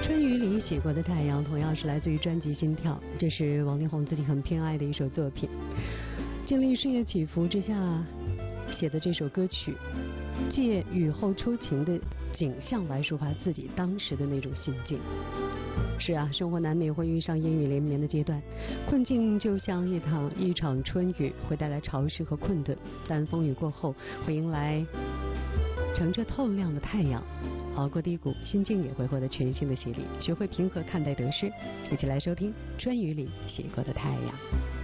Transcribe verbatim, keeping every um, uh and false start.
春雨里写过的太阳同样是来自于专辑《心跳》，这是王力宏自己很偏爱的一首作品。经历事业起伏之下写的这首歌曲，借雨后初晴的景象来抒发自己当时的那种心境。是啊，生活难免会遇上阴雨连绵的阶段，困境就像一场一场春雨，会带来潮湿和困顿，但风雨过后会迎来乘着透亮的太阳，熬过低谷，心境也会获得全新的洗礼。学会平和看待得失，一起来收听春雨里写过的太阳。